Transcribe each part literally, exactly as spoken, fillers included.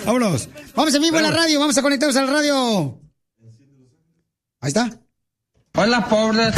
Vámonos. Vamos en vivo en la radio. Vamos a conectarnos a la radio. Ahí está. Hola, pobres.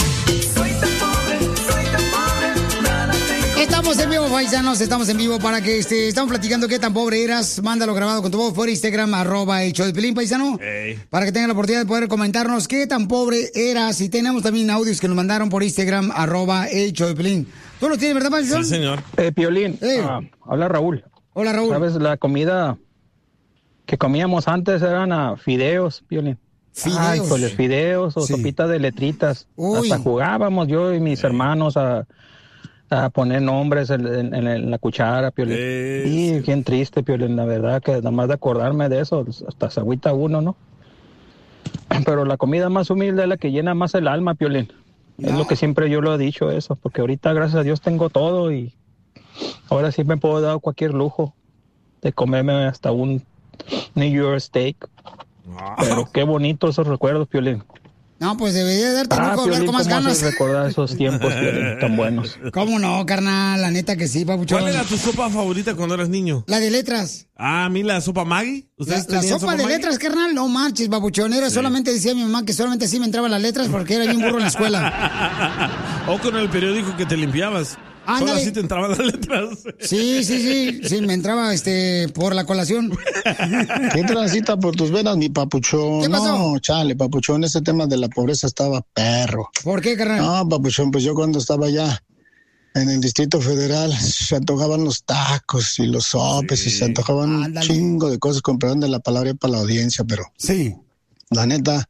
Estamos en vivo, paisanos, estamos en vivo para que este, estamos platicando qué tan pobre eras. Mándalo grabado con tu voz por Instagram, arroba el show de Piolín, paisano. Hey. Para que tengan la oportunidad de poder comentarnos qué tan pobre eras. Y tenemos también audios que nos mandaron por Instagram, arroba el show de Piolín. ¿Tú lo tienes, verdad, paisano? Sí, señor. Eh, Piolín, hey. uh, habla Raúl. Hola, Raúl. ¿Sabes? La comida que comíamos antes eran uh, fideos, Piolín. Fideos. Ay, con los fideos o sí. Sopita de letritas. Uy. Hasta jugábamos yo y mis hey. hermanos a... a poner nombres en, en, en la cuchara, Piolín. Es... Y bien triste, Piolín, la verdad, que nada más de acordarme de eso, hasta se agüita uno, ¿no? Pero la comida más humilde es la que llena más el alma, Piolín. No. Es lo que siempre yo lo he dicho, eso, porque ahorita, gracias a Dios, tengo todo y ahora sí me puedo dar cualquier lujo de comerme hasta un New York steak. Oh. Pero qué bonito esos recuerdos, Piolín. No, pues debería darte ah, lujo hablar con más ganas. Recordar esos tiempos Piolín, tan buenos. ¿Cómo no, carnal? La neta que sí, papuchón. ¿Cuál era tu sopa favorita cuando eras niño? La de letras. Ah, a mí la sopa Maggi. ¿Ustedes la, la sopa, sopa de Maggi? Letras, carnal, no manches, papuchón. Era sí. Solamente decía mi mamá que solamente así me entraban las letras porque era bien burro en la escuela. O con el periódico que te limpiabas. Ándale. Solo así te entraban las letras. Sí, sí, sí, sí, me entraba este por la colación. ¿Qué transita por tus venas, mi papuchón? ¿Qué pasó? No, chale, papuchón, ese tema de la pobreza estaba perro. ¿Por qué, carnal? No, papuchón, pues yo cuando estaba allá en el Distrito Federal se antojaban los tacos y los sopes sí. y se antojaban Ándale. un chingo de cosas, con perdón de la palabra para la audiencia, pero... Sí. La neta,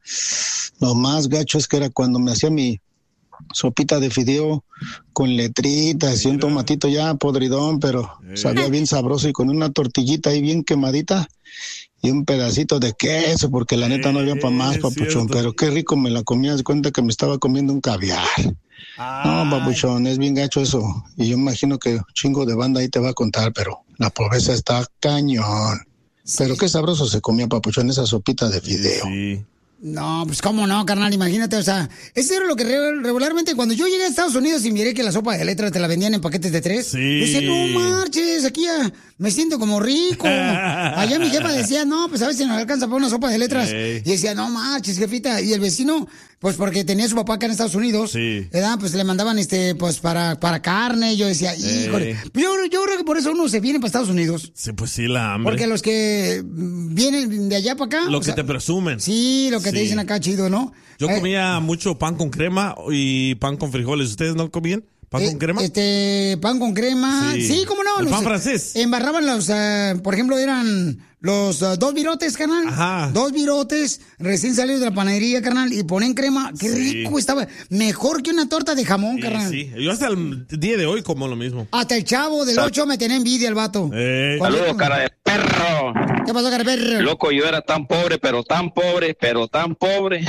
lo más gacho es que era cuando me hacía mi... sopita de fideo con letritas y un tomatito ya podridón, pero sabía bien sabroso y con una tortillita ahí bien quemadita y un pedacito de queso, porque la neta no había para más, papuchón, pero qué rico me la comía, de cuenta que me estaba comiendo un caviar. Ay. No, papuchón, es bien gacho eso, y yo imagino que un chingo de banda ahí te va a contar, pero la pobreza está cañón. Sí. Pero qué sabroso se comía, papuchón, esa sopita de fideo. Sí. No, pues cómo no, carnal, imagínate, o sea, eso era lo que regularmente cuando yo llegué a Estados Unidos y miré que la sopa de letras te la vendían en paquetes de tres, sí. yo decía, no marches, aquí ya me siento como rico. Allá mi jefa decía, no, pues a ver si nos alcanza para una sopa de letras. Sí. Y decía, no marches, jefita. Y el vecino, pues porque tenía su papá acá en Estados Unidos, sí. ¿verdad? Pues le mandaban, este, pues para, para carne. Yo decía, híjole. Yo, yo creo que por eso uno se viene para Estados Unidos. Sí, pues sí, la hambre. Porque los que vienen de allá para acá. Lo que sea, te presumen. Sí, lo que sí. te dicen acá, chido, ¿no? Yo eh, comía mucho pan con crema y pan con frijoles. ¿Ustedes no comían pan eh, con crema? Este, pan con crema. Sí, sí cómo no. El los, pan francés. Embarraban los, uh, por ejemplo, eran los uh, dos virotes, carnal. Ajá. Dos virotes recién salidos de la panadería, carnal, y ponen crema. Qué sí. rico estaba. Mejor que una torta de jamón, sí, carnal. Sí, yo hasta el día de hoy como lo mismo. Hasta el chavo del ocho me tenía envidia el vato. Eh. Saludos, cara de perro. ¿Qué pasó, cara de perro? Loco, yo era tan pobre, pero tan pobre, pero tan pobre.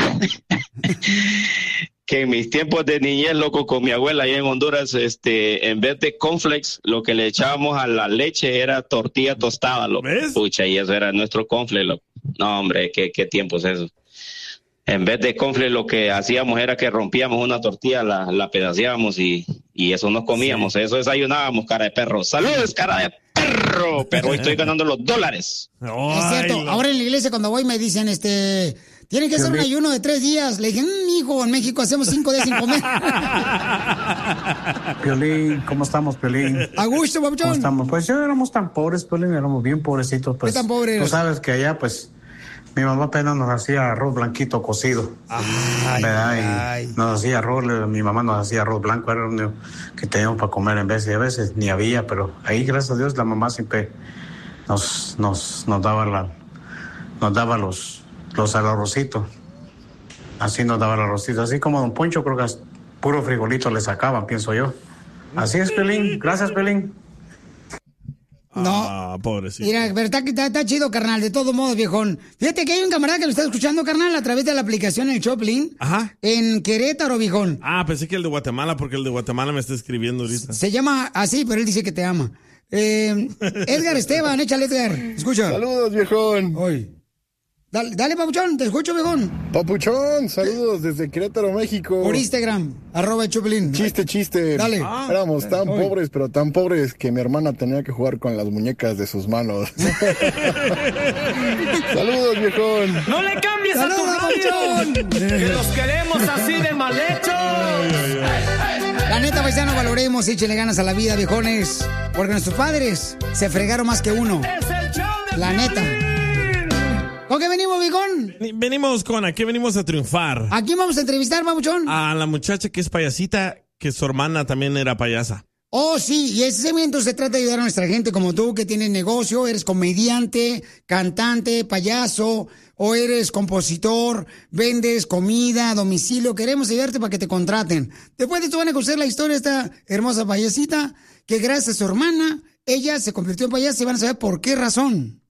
que en mis tiempos de niñez, loco, con mi abuela allá en Honduras, este, en vez de cornflakes, lo que le echábamos a la leche era tortilla tostada, loco. ¿Ves? Pucha, y eso era nuestro cornflake, loco. No, hombre, qué, qué tiempos esos. En vez de cornflakes, lo que hacíamos era que rompíamos una tortilla, la, la pedaceábamos y, y eso nos comíamos, sí. Eso desayunábamos, cara de perro. ¡Saludos, cara de perro! Pero hoy estoy ganando los dólares. Ay, es cierto, no. Ahora en la iglesia cuando voy me dicen, este... Tiene que hacer un ayuno de tres días. Le dije, mmm, hijo, en México hacemos cinco días sin comer. Piolín, ¿cómo estamos, Piolín? A gusto, papuchón. ¿Cómo estamos? Pues yo éramos tan pobres, Piolín, éramos bien pobrecitos. Pues, ¿qué tan pobres? Tú sabes que allá, pues, mi mamá apenas nos hacía arroz blanquito cocido. Ay, ¿verdad? Y nos hacía arroz, mi mamá nos hacía arroz blanco, era lo único que teníamos para comer en vez, y a veces ni había, pero ahí, gracias a Dios, la mamá siempre nos, nos, nos daba la, nos daba los... los al arrocito, así nos daba el arrocito, así como Don Poncho, creo que puro frijolito le sacaban, pienso yo. Así es, Pelín, gracias, Pelín. No, ah, pobrecito. Mira, verdad que está, está chido, carnal, de todos modos, viejón. Fíjate que hay un camarada que lo está escuchando, carnal, a través de la aplicación El Choplin. Ajá. En Querétaro, viejón. Ah, pensé que el de Guatemala, porque el de Guatemala me está escribiendo ahorita. Se llama así, pero él dice que te ama. Eh, Edgar Esteban, échale, Edgar, escucha. Saludos, viejón. Hoy. Dale, dale, Papuchón, te escucho, viejón. Papuchón, saludos desde Querétaro, México. Por Instagram, arroba Chupelín. Chiste, chiste. Dale. Ah, Éramos tan Uy. pobres, pero tan pobres que mi hermana tenía que jugar con las muñecas de sus manos. Saludos, viejón. ¡No le cambies a tu ¡Saludos, radio! Papuchón! ¡Que los queremos así de mal hechos! La neta, paisano, valoremos y échenle ganas a la vida, viejones. Porque nuestros padres se fregaron más que uno. ¡Es el show de La neta. ¿Con qué venimos, viejón? Venimos con, ¿a qué venimos a triunfar? ¿A quién vamos a entrevistar, Papuchón? A la muchacha que es payasita, que su hermana también era payasa. Oh, sí, y ese segmento se trata de ayudar a nuestra gente como tú, que tienes negocio, eres comediante, cantante, payaso, o eres compositor, vendes comida a domicilio. Queremos ayudarte para que te contraten. Después de esto van a conocer la historia de esta hermosa payasita, que gracias a su hermana, ella se convirtió en payasa y van a saber por qué razón.